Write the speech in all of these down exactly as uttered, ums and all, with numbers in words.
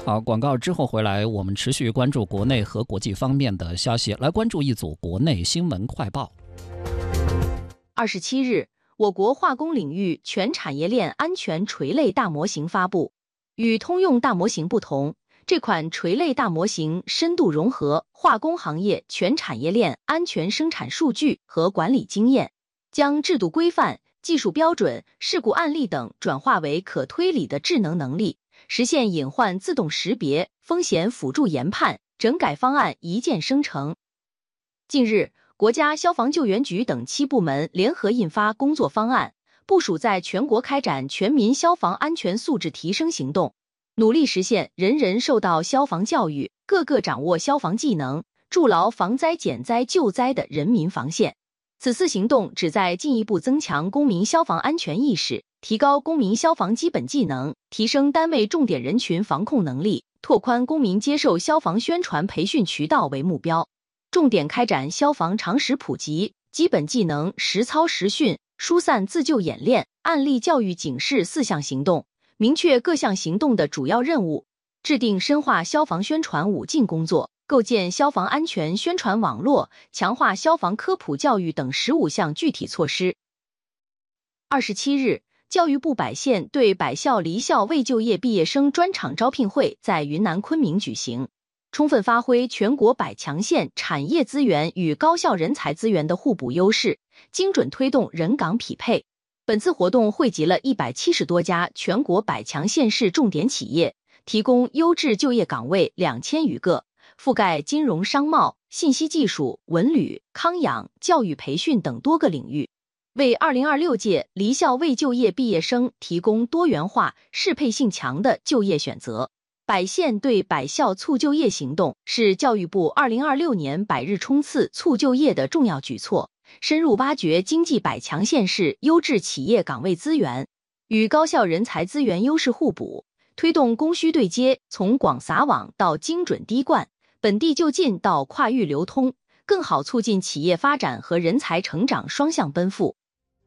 好，广告之后回来，我们持续关注国内和国际方面的消息，来关注一组国内新闻快报。 二十七日，我国化工领域全产业链安全垂类大模型发布。与通用大模型不同，这款垂类大模型深度融合化工行业全产业链安全生产数据和管理经验，将制度规范、技术标准、事故案例等转化为可推理的智能能力，实现隐患自动识别、风险辅助研判、整改方案一键生成。近日，国家消防救援局等七部门联合印发工作方案，部署在全国开展全民消防安全素质提升行动，努力实现人人受到消防教育，个个掌握消防技能，筑牢防灾减灾救灾的人民防线。此次行动旨在进一步增强公民消防安全意识，提高公民消防基本技能，提升单位重点人群防控能力，拓宽公民接受消防宣传培训渠道为目标。重点开展消防常识普及、基本技能实操实训、疏散自救演练、案例教育警示四项行动，明确各项行动的主要任务，制定深化消防宣传五进工作，构建消防安全宣传网络，强化消防科普教育等十五项具体措施。二十七日，教育部百县对百校离校未就业毕业生专场招聘会在云南昆明举行，充分发挥全国百强县产业资源与高校人才资源的互补优势，精准推动人岗匹配。本次活动汇集了一百七十多家全国百强县市重点企业，提供优质就业岗位两千余个，覆盖金融商贸、信息技术、文旅、康养、教育培训等多个领域，为二零二六届离校未就业毕业生提供多元化、适配性强的就业选择。百县对百校促就业行动是教育部二零二六年百日冲刺促就业的重要举措，深入挖掘经济百强县市优质企业岗位资源，与高校人才资源优势互补，推动供需对接从广撒网到精准滴灌，本地就近到跨域流通，更好促进企业发展和人才成长双向奔赴。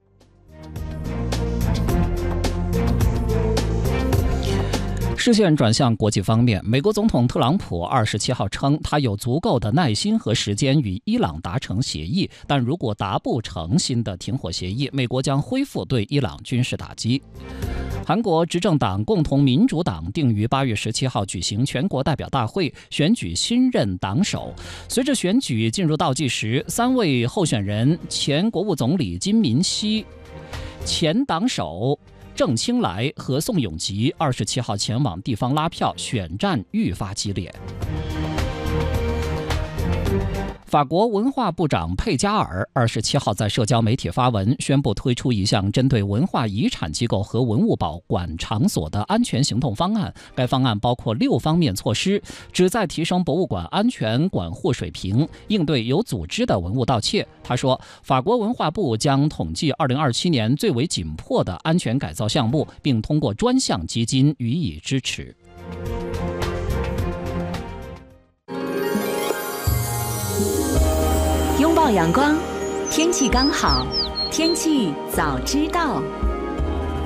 视线转向国际方面，美国总统特朗普二十七号称，他有足够的耐心和时间与伊朗达成协议，但如果达不成新的停火协议，美国将恢复对伊朗军事打击。韩国执政党共同民主党定于八月十七号举行全国代表大会，选举新任党首。随着选举进入倒计时，三位候选人前国务总理金敏熙、前党首郑清莱和宋永吉二十七号前往地方拉票，选战愈发激烈。法国文化部长佩加尔二十七号在社交媒体发文，宣布推出一项针对文化遗产机构和文物保管场所的安全行动方案。该方案包括六方面措施，旨在提升博物馆安全管护水平，应对有组织的文物盗窃。他说，法国文化部将统计二零二七年最为紧迫的安全改造项目，并通过专项基金予以支持。 拥抱阳光，天气刚好，天气早知道。